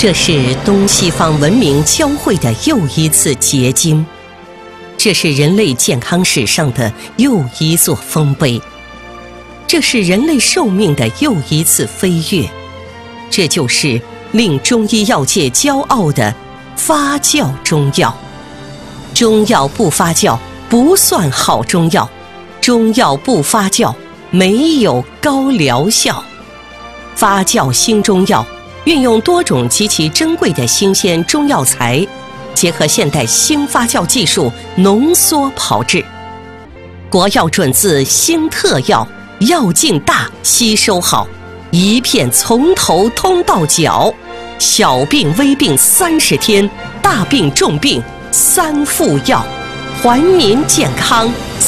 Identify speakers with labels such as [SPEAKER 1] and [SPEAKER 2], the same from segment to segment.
[SPEAKER 1] 这是东西方文明交汇的又一次结晶，这是人类健康史上的又一座丰碑，这是人类寿命的又一次飞跃，这就是令中医药界骄傲的发酵中药。中药不发酵不算好中药，中药不发酵没有高疗效。发酵新中药运用多种极其珍贵的新鲜中药材，结合现代新发酵技术浓缩炮制。国药准字新特药，药劲大，吸收好，一片从头通到脚，小病微病30天，大病重病3副药，还您健康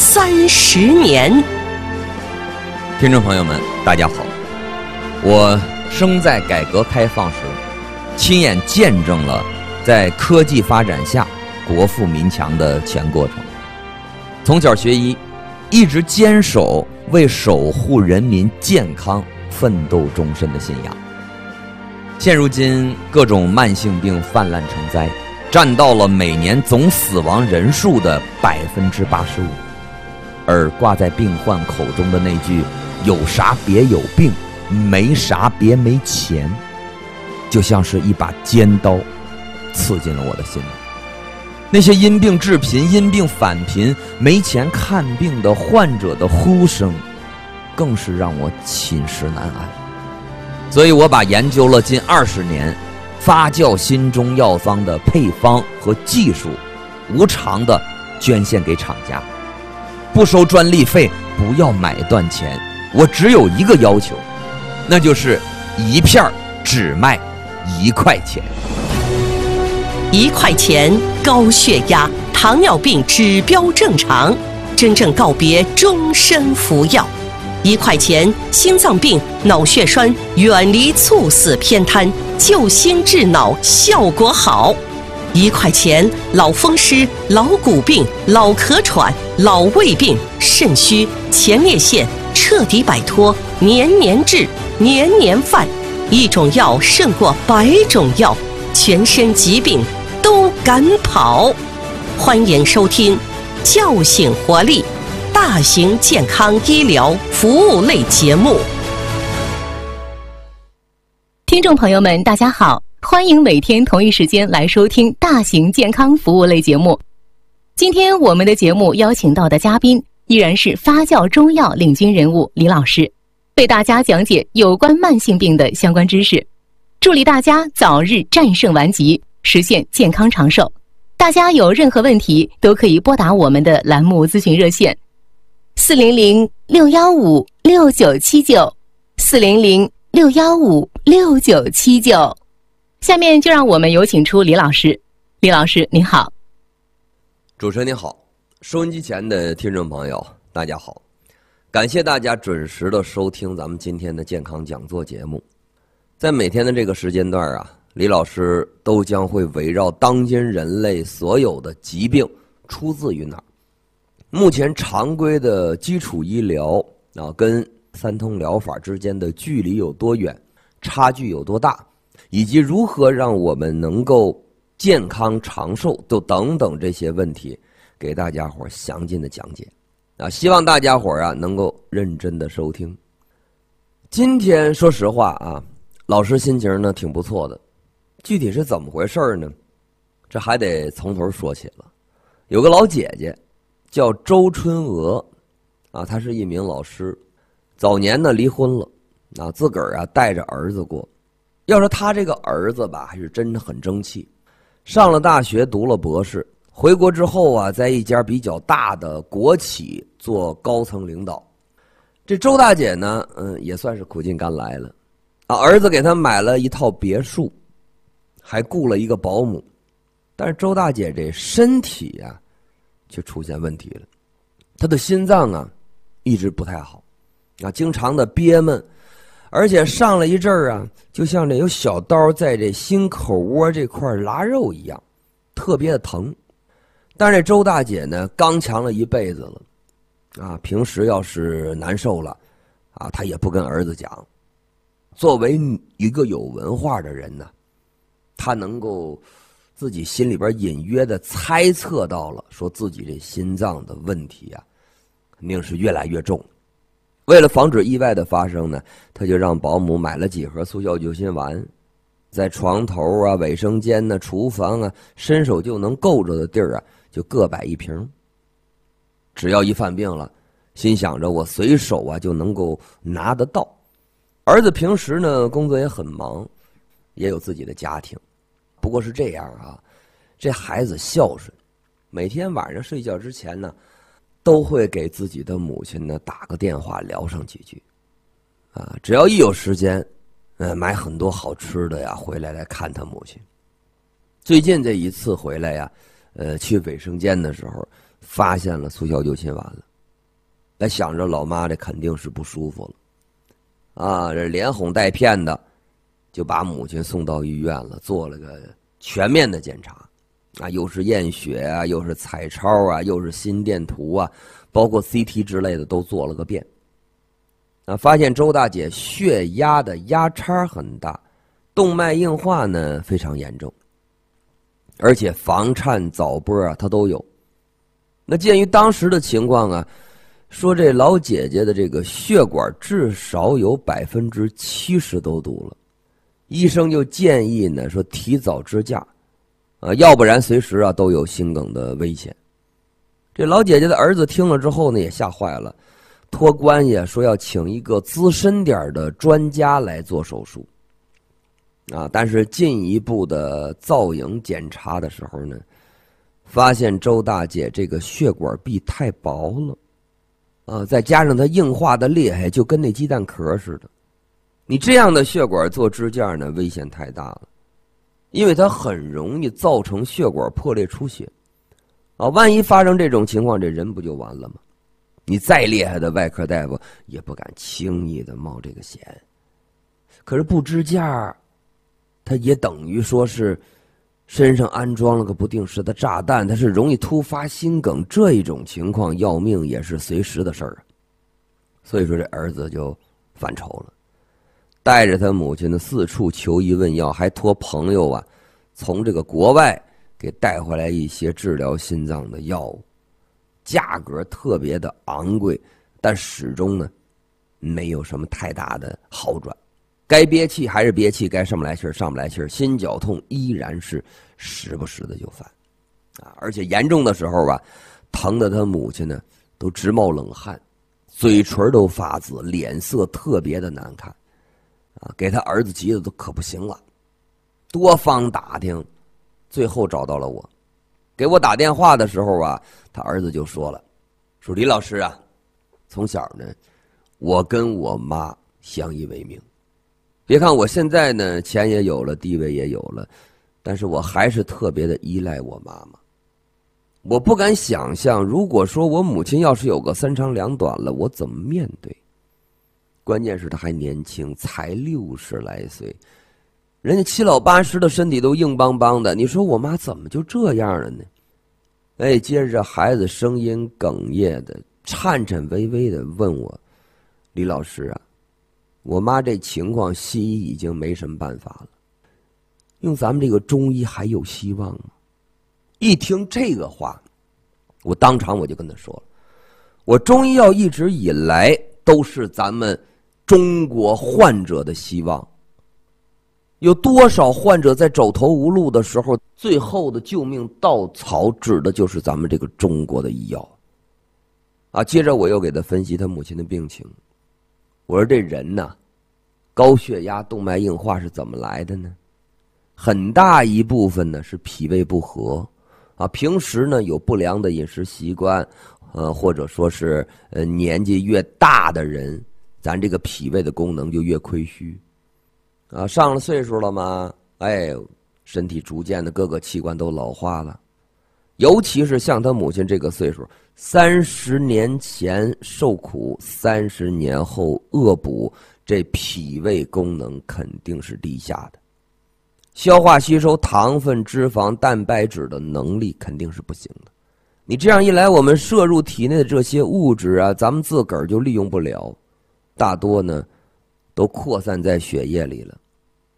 [SPEAKER 1] 30年。
[SPEAKER 2] 听众朋友们，大家好，我生在改革开放时，亲眼见证了在科技发展下国富民强的全过程。从小学医，一直坚守为守护人民健康奋斗终身的信仰。现如今各种慢性病泛滥成灾，占到了每年总死亡人数的85%，而挂在病患口中的那句有啥别有病，没啥别没钱，就像是一把尖刀刺进了我的心里。那些因病致贫、因病返贫、没钱看病的患者的呼声，更是让我寝食难安。所以我把研究了近20年发酵新中药方的配方和技术无偿的捐献给厂家，不收专利费，不要买断钱。我只有一个要求，那就是一片只卖1块钱。
[SPEAKER 1] 1块钱，高血压、糖尿病指标正常，真正告别终身服药。1块钱，心脏病、脑血栓远离猝死偏瘫，救心治脑效果好。1块钱，老风湿、老骨病、老咳喘、老胃病、肾虚、前列腺彻底摆脱，年年治，年年犯。一种药胜过100种药，全身疾病都敢跑。欢迎收听叫醒活力大型健康医疗服务类节目。
[SPEAKER 3] 听众朋友们大家好，欢迎每天同一时间来收听大型健康服务类节目。今天我们的节目邀请到的嘉宾依然是发酵中药领军人物李老师，为大家讲解有关慢性病的相关知识，助力大家早日战胜顽疾，实现健康长寿。大家有任何问题都可以拨打我们的栏目咨询热线400-615-6979，400-615-6979。下面就让我们有请出李老师。李老师您好。
[SPEAKER 2] 主持人您好，收音机前的听众朋友大家好，感谢大家准时的收听咱们今天的健康讲座节目。在每天的这个时间段啊，李老师都将会围绕当今人类所有的疾病出自于哪儿，目前常规的基础医疗跟3通疗法之间的距离有多远，差距有多大，以及如何让我们能够健康长寿等等这些问题，给大家伙详尽的讲解希望大家伙能够认真的收听。今天说实话老师心情呢挺不错的，具体是怎么回事呢？这还得从头说起了。有个老姐姐叫周春娥她是一名老师，早年呢离婚了自个儿带着儿子过。要说他这个儿子吧，还是真的很争气，上了大学，读了博士，回国之后在一家比较大的国企做高层领导。这周大姐呢也算是苦尽甘来了儿子给她买了一套别墅，还雇了一个保姆。但是周大姐这身体却出现问题了，她的心脏一直不太好经常的憋闷，而且上了一阵儿就像这有小刀在这心口窝这块拉肉一样，特别的疼。但是这周大姐呢刚强了一辈子了平时要是难受了她也不跟儿子讲。作为一个有文化的人呢， 他能够自己心里边隐约的猜测到了，说自己这心脏的问题啊，肯定是越来越重。为了防止意外的发生呢，他就让保姆买了几盒速效救心丸，在床头啊、卫生间呢、厨房啊，伸手就能够着的地儿啊，就各摆一瓶。只要一犯病了，心想着我随手啊就能够拿得到。儿子平时呢工作也很忙，也有自己的家庭，不过是这样啊，这孩子孝顺，每天晚上睡觉之前呢，都会给自己的母亲呢打个电话聊上几句，啊，只要一有时间，买很多好吃的呀，回来看他母亲。最近这一次回来呀，去卫生间的时候，发现了速效救心丸了，想着老妈这肯定是不舒服了，啊，这连哄带骗的，就把母亲送到医院了，做了个全面的检查。啊，又是验血啊，又是彩超啊，又是心电图啊，包括 CT 之类的都做了个遍。啊，发现周大姐血压的压差很大，动脉硬化呢非常严重，而且房颤早搏啊她都有。那鉴于当时的情况啊，说这老姐姐的这个血管至少有70%都堵了，医生就建议呢说提早支架。要不然随时啊都有心梗的危险。这老姐姐的儿子听了之后呢，也吓坏了，托关系说要请一个资深点的专家来做手术。啊，但是进一步的造影检查的时候呢，发现周大姐这个血管壁太薄了，啊，再加上它硬化的厉害，就跟那鸡蛋壳似的。你这样的血管做支架呢，危险太大了。因为它很容易造成血管破裂出血，啊，万一发生这种情况，这人不就完了吗？你再厉害的外科大夫也不敢轻易的冒这个险。可是不支架，它也等于说是身上安装了个不定时的炸弹，它是容易突发心梗，这一种情况要命也是随时的事儿。所以说这儿子就犯愁了。带着他母亲的四处求医问药，还托朋友啊，从这个国外给带回来一些治疗心脏的药物，价格特别的昂贵，但始终呢，没有什么太大的好转。该憋气还是憋气，该上不来气儿上不来气儿，心绞痛依然是时不时的就犯，啊，而且严重的时候吧，疼得他母亲呢都直冒冷汗，嘴唇都发紫，脸色特别的难看。啊，给他儿子急的都可不行了，多方打听，最后找到了我。给我打电话的时候啊，他儿子就说了，说李老师啊，从小呢，我跟我妈相依为命。别看我现在呢，钱也有了，地位也有了，但是我还是特别的依赖我妈妈。我不敢想象，如果说我母亲要是有个三长两短了，我怎么面对？关键是他还年轻，才60来岁，人家7老80的身体都硬邦邦的，你说我妈怎么就这样了呢？哎，接着这孩子声音哽咽的、颤颤巍巍的问我：“李老师啊，我妈这情况，西医已经没什么办法了，用咱们这个中医还有希望吗？”一听这个话，我当场我就跟他说了：“我中医药一直以来都是咱们中国患者的希望，有多少患者在走投无路的时候，最后的救命稻草指的就是咱们这个中国的医药。”啊，接着我又给他分析他母亲的病情，我说这人呐，高血压、动脉硬化是怎么来的呢？很大一部分呢是脾胃不和，啊，平时呢有不良的饮食习惯，或者说是年纪越大的人，咱这个脾胃的功能就越亏虚，啊，上了岁数了嘛，哎，身体逐渐的各个器官都老化了，尤其是像他母亲这个岁数，30年前受苦，30年后恶补，这脾胃功能肯定是低下的，消化吸收糖分、脂肪、蛋白质的能力肯定是不行的。你这样一来，我们摄入体内的这些物质啊，咱们自个儿就利用不了，大多呢都扩散在血液里了，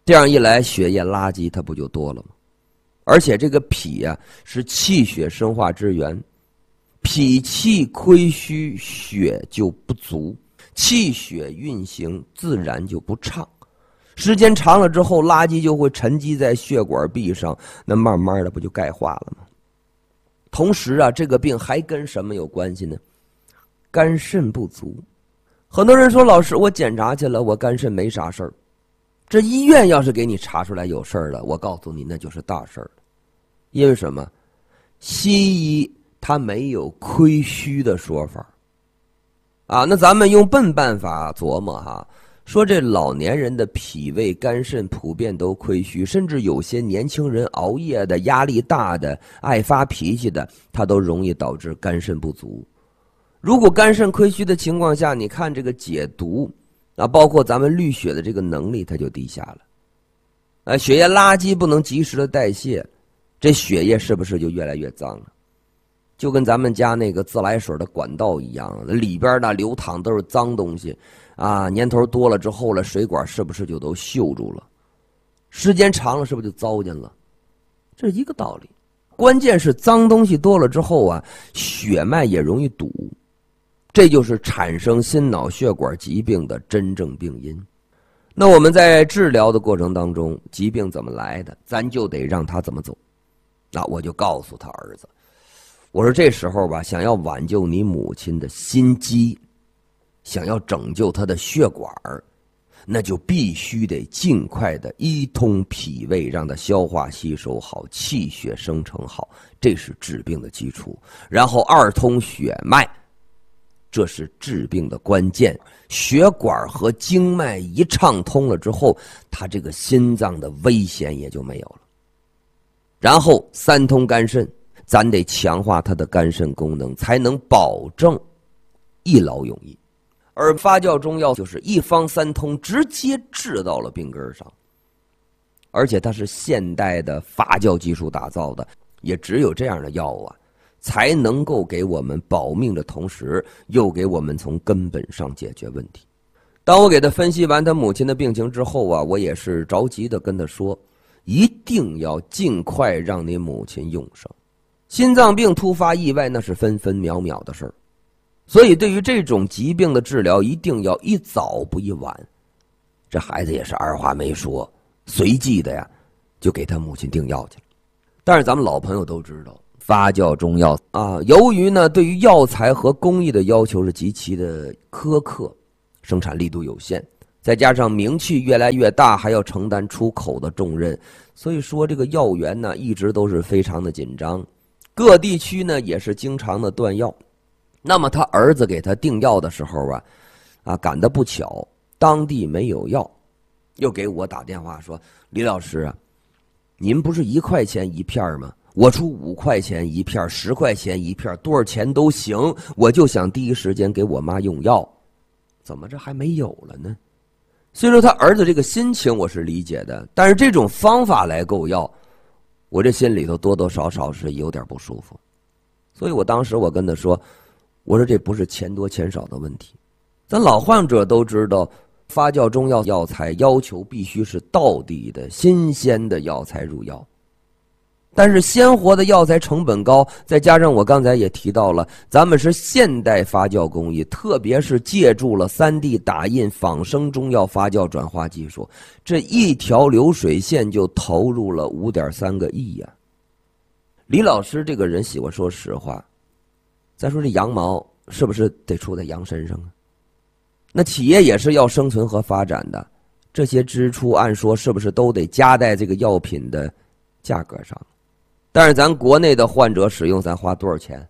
[SPEAKER 2] 这样一来，血液垃圾它不就多了吗？而且这个脾啊是气血生化之源，脾气亏虚，血就不足，气血运行自然就不畅。时间长了之后，垃圾就会沉积在血管壁上，那慢慢的不就钙化了吗？同时啊，这个病还跟什么有关系呢？肝肾不足。很多人说，老师，我检查去了，我肝肾没啥事儿。这医院要是给你查出来有事儿了，我告诉你，那就是大事儿了。因为什么？西医它没有亏虚的说法啊。那咱们用笨办法琢磨哈，说这老年人的脾胃肝肾普遍都亏虚，甚至有些年轻人熬夜的、压力大的、爱发脾气的，它都容易导致肝肾不足。如果肝肾亏虚的情况下，你看这个解毒啊，包括咱们滤血的这个能力，它就低下了。血液垃圾不能及时的代谢，这血液是不是就越来越脏了？就跟咱们家那个自来水的管道一样，里边呢流淌都是脏东西啊，年头多了之后了，水管是不是就都锈住了？时间长了是不是就糟践了？这是一个道理。关键是脏东西多了之后啊，血脉也容易堵，这就是产生心脑血管疾病的真正病因。那我们在治疗的过程当中，疾病怎么来的，咱就得让他怎么走。那我就告诉他儿子，我说这时候吧，想要挽救你母亲的心肌，想要拯救她的血管，那就必须得尽快的一通脾胃，让它消化吸收好，气血生成好，这是治病的基础。然后二通血脉，这是治病的关键。血管和经脉一畅通了之后，他这个心脏的危险也就没有了。然后三通肝肾，咱得强化他的肝肾功能，才能保证一劳永逸。而发酵中药就是一方三通，直接治到了病根上，而且它是现代的发酵技术打造的，也只有这样的药物啊，才能够给我们保命的同时，又给我们从根本上解决问题。当我给他分析完他母亲的病情之后啊，我也是着急的跟他说，一定要尽快让你母亲用上。心脏病突发意外那是分分秒秒的事儿，所以对于这种疾病的治疗一定要一早不一晚。这孩子也是二话没说，随即的呀就给他母亲订药去了。但是咱们老朋友都知道，发酵中药啊，由于呢对于药材和工艺的要求是极其的苛刻，生产力度有限，再加上名气越来越大，还要承担出口的重任，所以说这个药源呢一直都是非常的紧张，各地区呢也是经常的断药。那么他儿子给他订药的时候啊赶得不巧，当地没有药，又给我打电话说，李老师啊，您不是1块钱一片吗？我出5块钱一片，10块钱一片，多少钱都行，我就想第一时间给我妈用药，怎么这还没有了呢？虽说他儿子这个心情我是理解的，但是这种方法来购药，我这心里头多多少少是有点不舒服。所以我当时我跟他说，我说这不是钱多钱少的问题，咱老患者都知道，发酵中药药材要求必须是道地的新鲜的药材入药，但是鲜活的药材成本高，再加上我刚才也提到了，咱们是现代发酵工艺，特别是借助了3D 打印仿生中药发酵转化技术，这一条流水线就投入了5.3个亿呀。李老师这个人喜欢说实话，再说这羊毛是不是得出在羊身上啊？那企业也是要生存和发展的，这些支出按说是不是都得加在这个药品的价格上？但是咱国内的患者使用，咱花多少钱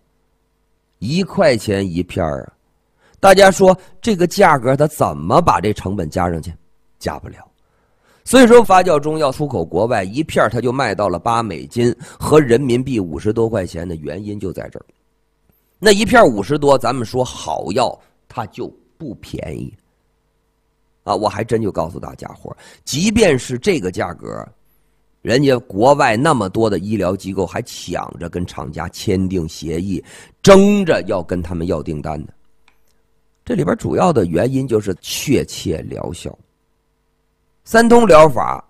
[SPEAKER 2] ？1块钱一片啊！大家说这个价格他怎么把这成本加上去？加不了。所以说发酵中药出口国外，一片它就卖到了8美金和人民币50多块钱的原因就在这儿。那一片50多，咱们说好药它就不便宜啊！我还真就告诉大家伙，即便是这个价格，人家国外那么多的医疗机构还抢着跟厂家签订协议，争着要跟他们要订单的。这里边主要的原因就是确切疗效。3通疗法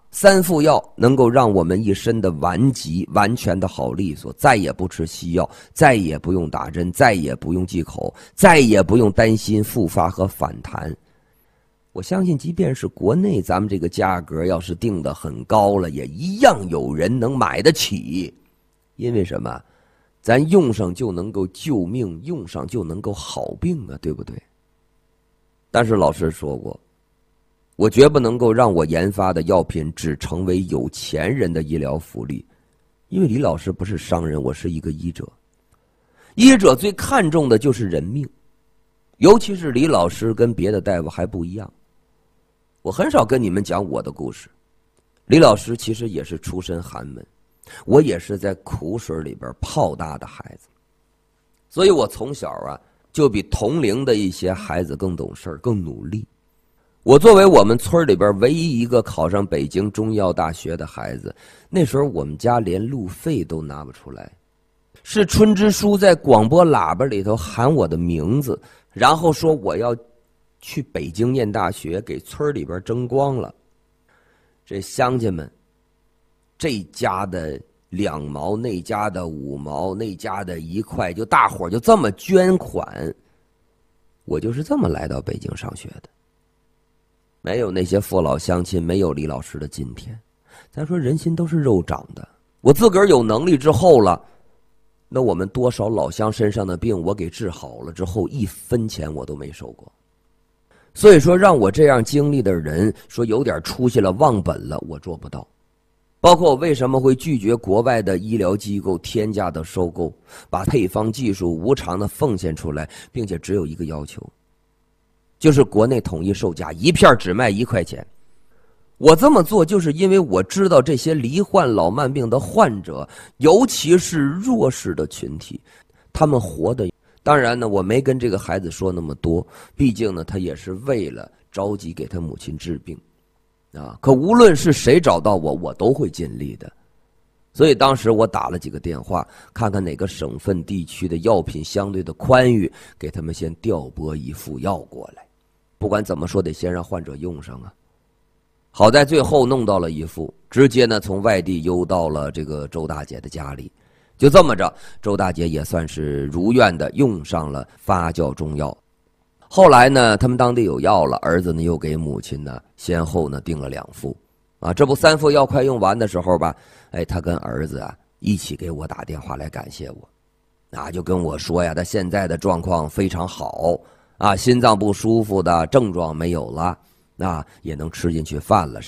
[SPEAKER 2] 3副药能够让我们一身的顽疾完全的好利索，再也不吃西药，再也不用打针，再也不用忌口，再也不用担心复发和反弹。我相信即便是国内咱们这个价格要是定得很高了，也一样有人能买得起。因为什么？咱用上就能够救命，用上就能够好病啊，对不对？但是老师说过，我绝不能够让我研发的药品只成为有钱人的医疗福利，因为李老师不是商人，我是一个医者。医者最看重的就是人命，尤其是李老师跟别的大夫还不一样。我很少跟你们讲我的故事，李老师其实也是出身寒门，我也是在苦水里边泡大的孩子，所以我从小就比同龄的一些孩子更懂事更努力。我作为我们村里边唯一一个考上北京中医药大学的孩子，那时候我们家连路费都拿不出来，是春之书在广播喇叭里头喊我的名字，然后说我要去北京念大学，给村里边争光了。这乡亲们，这家的2毛，那家的5毛，那家的1块，就大伙就这么捐款。我就是这么来到北京上学的。没有那些父老乡亲，没有李老师的今天。咱说人心都是肉长的，我自个儿有能力之后了，那我们多少老乡身上的病我给治好了之后，1分钱我都没收过。所以说让我这样经历的人说有点出息了，忘本了，我做不到。包括我为什么会拒绝国外的医疗机构天价的收购，把配方技术无偿的奉献出来，并且只有一个要求，就是国内统一售价，1片只卖1块钱。我这么做就是因为我知道这些罹患老慢病的患者，尤其是弱势的群体，他们活的，当然呢，我没跟这个孩子说那么多，毕竟呢，他也是为了着急给他母亲治病可无论是谁找到我，我都会尽力的。所以当时我打了几个电话，看看哪个省份地区的药品相对的宽裕，给他们先调拨1副药过来。不管怎么说，得先让患者用上啊。好在最后弄到了1副，直接呢从外地邮到了这个周大姐的家里。就这么着，周大姐也算是如愿的用上了发酵中药。后来呢，他们当地有药了，儿子呢又给母亲呢先后呢订了2副这不3副药快用完的时候吧，他跟儿子一起给我打电话来感谢我就跟我说呀，他现在的状况非常好心脏不舒服的症状没有了也能吃进去饭了。